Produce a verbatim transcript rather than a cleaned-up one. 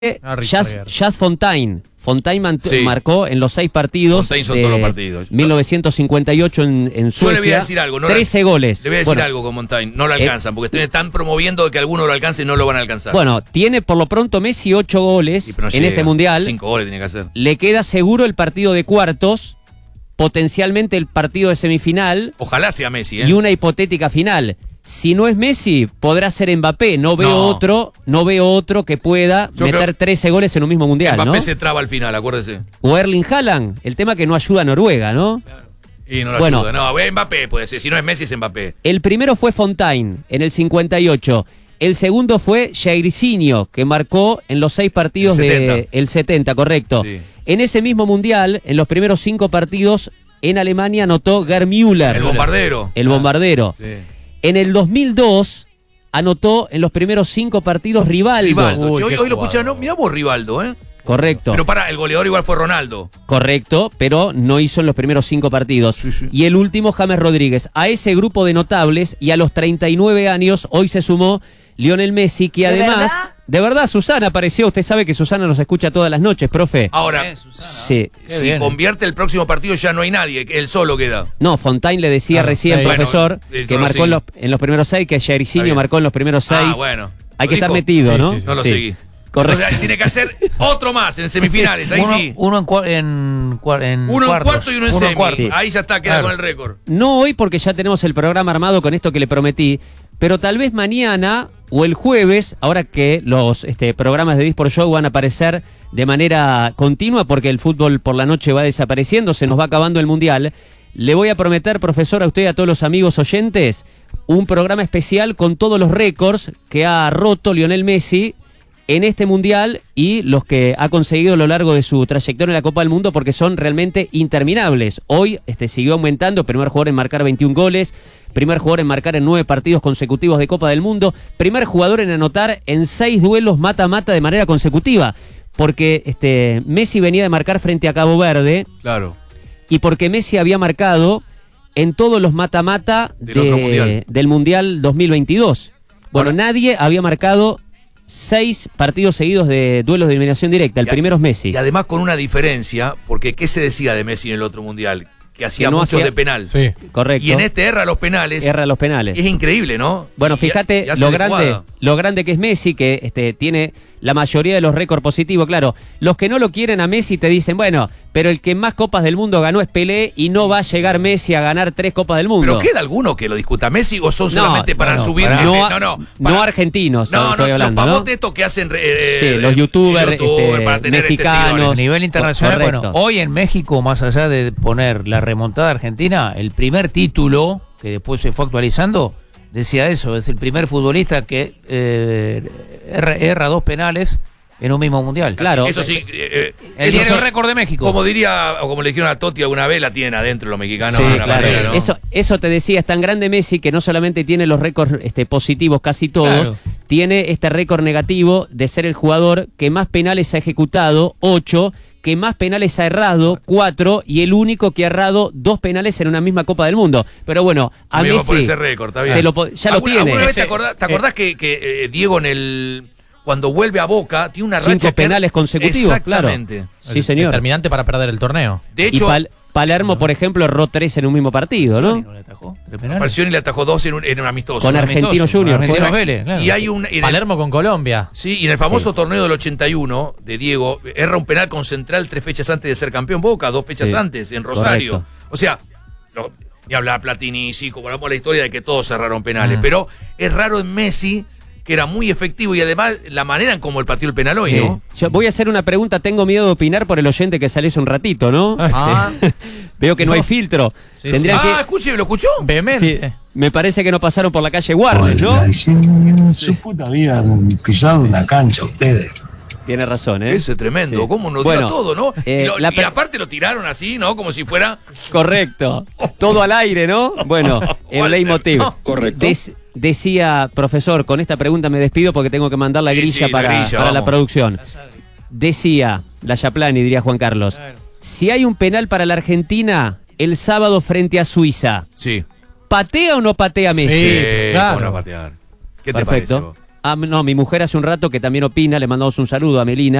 Ah, Jazz, Jazz Fontaine. Fontaine Sí. marcó en los seis partidos. Fontaine son de todos los partidos. mil novecientos cincuenta y ocho en, en Suecia. Yo le voy a decir algo. No trece la, goles. Le voy a decir bueno, algo con Fontaine. No lo alcanzan, eh, porque están promoviendo que alguno lo alcance y no lo van a alcanzar. Bueno, tiene por lo pronto Messi ocho goles Sí, no en llega. este mundial. Cinco goles tiene que hacer. Le queda seguro el partido de cuartos, potencialmente el partido de semifinal. Ojalá sea Messi, ¿eh? Y una hipotética final. Si no es Messi, podrá ser Mbappé. No veo No. otro, no veo otro que pueda Yo meter creo- trece goles en un mismo mundial, Mbappé ¿no? se traba al final, acuérdese. O Erling Haaland, el tema que no ayuda a Noruega, ¿no? Y no lo Bueno. ayuda. No, Mbappé puede ser. Si no es Messi, es Mbappé. El primero fue Fontaine, en el cincuenta y ocho. El segundo fue Jairzinho, que marcó en los seis partidos El de setenta. el setenta, correcto. Sí. En ese mismo mundial, en los primeros cinco partidos, en Alemania anotó Gerd Müller, El bombardero. el bombardero. Sí. En el dos mil dos anotó en los primeros cinco partidos Rivaldo. Rivaldo. Uy, Che, hoy, qué hoy lo jugador. escuché, no, mirá vos Rivaldo, ¿eh? Correcto. Pero para, el goleador igual fue Ronaldo. Correcto, pero no hizo en los primeros cinco partidos. Sí, sí. Y el último, James Rodríguez. A ese grupo de notables y a los treinta y nueve años, hoy se sumó Lionel Messi, que ¿De además... verdad? De verdad, Susana apareció. Usted sabe que Susana nos escucha todas las noches, profe. Ahora, Bien, Susana. Sí. Qué si bien, ¿eh? convierte el próximo partido ya no hay nadie, que él solo queda. No, Fontaine le decía Claro, recién, seis. profesor, Bueno, eh, que no lo marcó en seguí. los, en los primeros seis, que Está Jairzinho bien. marcó en los primeros seis. Ah, bueno. Hay ¿Lo que estar dijo? metido, Sí, ¿no? sí, sí. No lo Sí. seguí. Correcto. Entonces, tiene que hacer otro más en semifinales, ahí uno, sí. Uno en, cua- en, cua- en Uno en cuartos. cuarto y uno en semi. cuartos. Sí. Ahí ya está, queda Claro. con el récord. No hoy porque ya tenemos el programa armado con esto que le prometí, pero tal vez mañana o el jueves, ahora que los este, programas de Disport Show van a aparecer de manera continua porque el fútbol por la noche va desapareciendo, se nos va acabando el Mundial, le voy a prometer, profesor, a usted y a todos los amigos oyentes, un programa especial con todos los récords que ha roto Lionel Messi en este Mundial y los que ha conseguido a lo largo de su trayectoria en la Copa del Mundo, porque son realmente interminables. Hoy este, siguió aumentando, primer jugador en marcar veintiún goles, primer jugador en marcar en nueve partidos consecutivos de Copa del Mundo, primer jugador en anotar en seis duelos mata-mata de manera consecutiva, porque este, Messi venía de marcar frente a Cabo Verde Claro. y porque Messi había marcado en todos los mata-mata Del otro de- mundial. del Mundial dos mil veintidós. Bueno, Ahora- nadie había marcado seis partidos seguidos de duelos de eliminación directa. El Y a- primero es Messi. Y además con una diferencia, porque ¿qué se decía de Messi en el otro mundial? Que hacía Que no muchos hacía- de penal. Sí. Correcto. Y en este erra los penales. Erra los penales. Es increíble, ¿no? Bueno, Y- fíjate y hace lo de grande, jugada. lo grande que es Messi, que este, tiene la mayoría de los récords positivos. Claro, los que no lo quieren a Messi te dicen, bueno, pero el que más Copas del Mundo ganó es Pelé y no va a llegar Messi a ganar tres Copas del Mundo. ¿Pero queda alguno que lo discuta Messi o son No, solamente para no, subir? pará. gente? No, no, no, no para- argentinos, No, estoy no, hablando, los ¿no? pavotes estos que hacen eh, Sí, eh, los youtubers, youtubers este, para tener este mexicanos. A seguidores. nivel internacional, Correcto. bueno, hoy en México, más allá de poner la remontada argentina, el primer título, que después se fue actualizando, decía eso, es el primer futbolista que eh, erra, erra dos penales en un mismo mundial. Claro. Eso sí, eh, eh, El eso diario sí, récord de México. como diría, o como le dijeron a Totti alguna vez, la tienen adentro los mexicanos. Sí, de una claro. manera, ¿no? Eso, eso te decía, es tan grande Messi que no solamente tiene los récords este, positivos casi todos, Claro. tiene este récord negativo de ser el jugador que más penales ha ejecutado, ocho, que más penales ha errado, cuatro, y el único que ha errado dos penales en una misma Copa del Mundo. Pero bueno, a También va Messi por ese récord, está bien. se lo po- ya lo ¿Alguna- tiene. alguna vez te Ese- acordás, te acordás que, que, eh, Diego en el cuando vuelve a Boca tiene una racha Cinco que- penales consecutivos, claro. Exactamente. Sí, señor. Determinante para perder el torneo. De Y hecho, Pal- Palermo, por ejemplo, erró tres en un mismo partido, ¿no? ¿No le atajó? ¿Tres penales? Falcioni le atajó dos en un, en un amistoso. Con Argentino Amistoso, Junior. con Argentinos fue. Vélez, claro. Y hay un en el- Palermo con Colombia. sí, y en el famoso torneo del ochenta y uno de Diego, erra un penal con Central tres fechas antes de ser campeón Boca, dos fechas Sí, antes en Rosario. correcto. O sea, lo, ni hablar Platini, sí, como hablamos la historia de que todos cerraron penales, Ah. pero es raro en Messi, que era muy efectivo y además la manera en cómo el pateó el penal hoy, Sí. ¿no? Yo voy a hacer una pregunta, tengo miedo de opinar por el oyente que salió hace un ratito, ¿no? Ah, Veo que no, No. hay filtro. Sí, Tendrían Ah, que... escuche, ¿lo escuchó? Sí, vehemente. me parece que no pasaron por la calle Warnes, ¿no? En su puta vida han pisado una cancha ustedes. Tiene razón, ¿eh? Eso es tremendo, Sí. cómo nos Bueno, dio todo, ¿no? eh, y, lo- la y per- aparte lo tiraron así, ¿no? Como si fuera... Correcto. Todo al aire, ¿no? Bueno, en Walter, leitmotiv. no. Correcto. Des- decía, profesor, con esta pregunta me despido porque tengo que mandar la Sí, grilla sí, la para, grilla, para la vamos. producción. Decía, la Yaplani, diría Juan Carlos, si hay un penal para la Argentina el sábado frente a Suiza, Sí. ¿patea o no patea Messi? Sí, claro. cómo no patear. ¿Qué te Perfecto. parece vos? Ah, no, mi mujer hace un rato que también opina, le mandamos un saludo a Melina.